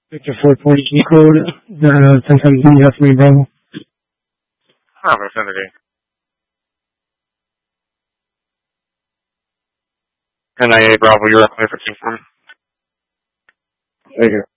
Victor 440 key code, 10 times D, have for me, Bravo. Vicinity. NIA Bravo, you're clear for 2-4. Thank you.